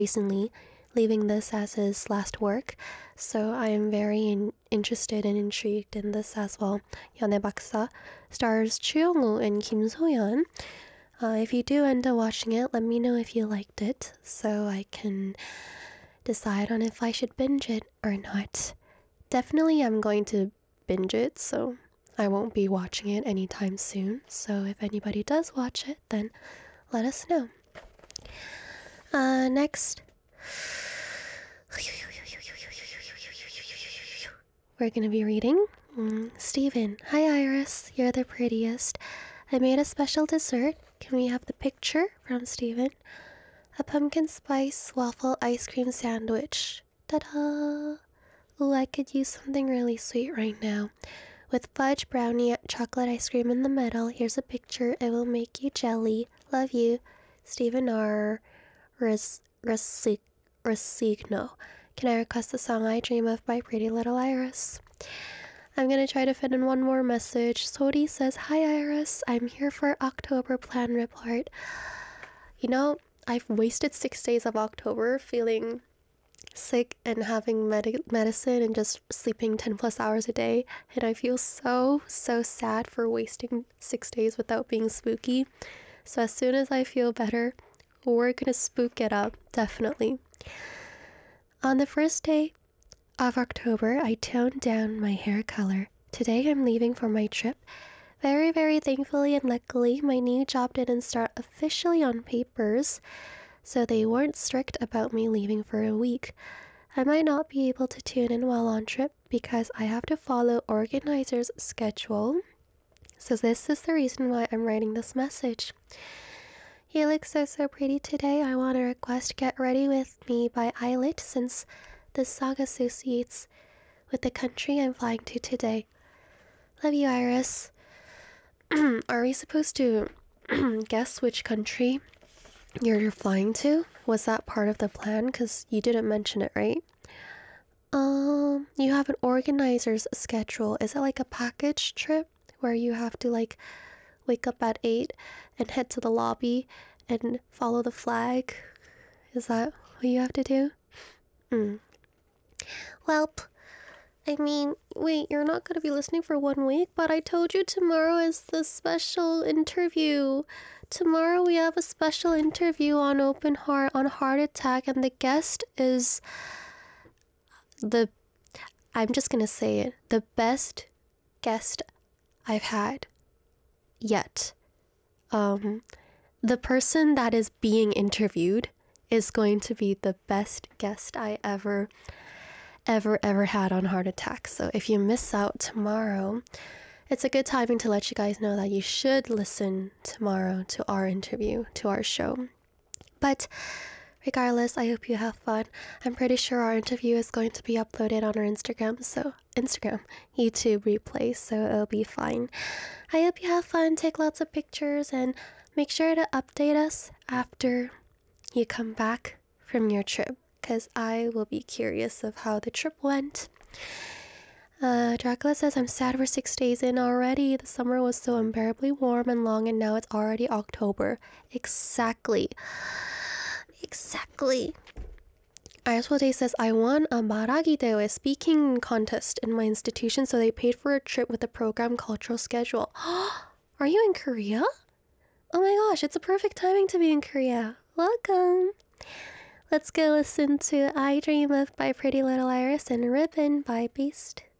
recently, leaving this as his last work. So I am very interested and intrigued in this as well. 연애 박사 stars Choo and Kim So-yeon. If you do end up watching it, let me know if you liked it so I can decide on if I should binge it or not. Definitely I'm going to binge it, so I won't be watching it anytime soon. So if anybody does watch it, then let us know. Next, we're gonna be reading Steven. Hi Iris, you're the prettiest. I made a special dessert. Can we have the picture from Steven? A pumpkin spice waffle ice cream sandwich. Ta-da! Ooh, I could use something really sweet right now. With fudge, brownie, chocolate ice cream in the middle. Here's a picture. It will make you jelly. Love you. Steven R. Resigno. Can I request the song I Dream of by Pretty Little Iris? I'm gonna try to fit in one more message. Sodi says, Hi Iris, I'm here for October plan report. You know, I've wasted 6 days of October feeling sick and having medicine and just sleeping 10 plus hours a day, and I feel so sad for wasting 6 days without being spooky. So as soon as I feel better, we're gonna spook it up, definitely. On the first day of October, I toned down my hair color. Today I'm leaving for my trip. Very thankfully and luckily, my new job didn't start officially on papers, so they weren't strict about me leaving for a week. I might not be able to tune in while on trip because I have to follow organizer's schedule. So this is the reason why I'm writing this message. You look so pretty today. I want to request Get Ready With Me by Eyelit since this song associates with the country I'm flying to today. Love you, Iris. Are we supposed to guess which country you're flying to? Was that part of the plan? Because you didn't mention it, right? You have an organizer's schedule. Is it like a package trip where you have to like wake up at 8 and head to the lobby and follow the flag? Is that what you have to do? Welp. I mean, wait, you're not going to be listening for 1 week, but I told you tomorrow is the special interview. Tomorrow we have a special interview on Open Heart, on Heart Attack, and the guest is I'm just going to say it, the best guest I've had yet. The person that is being interviewed is going to be the best guest I ever had on Heart Attack. So if you miss out tomorrow, it's a good timing to let you guys know that you should listen tomorrow to our interview, to our show. But regardless, I hope you have fun. I'm pretty sure our interview is going to be uploaded on our YouTube replay, so it'll be fine. I hope you have fun, take lots of pictures, and make sure to update us after you come back from your trip, because I will be curious of how the trip went. Dracula says, I'm sad we're 6 days in already. The summer was so unbearably warm and long, and now it's already October. Exactly. Arswade says, I won a Maragi Dewe speaking contest in my institution, so they paid for a trip with the program cultural schedule. Are you in Korea? Oh my gosh, it's a perfect timing to be in Korea. Welcome. Let's go listen to I Dream of by Pretty Little Iris and Ribbon by Beast.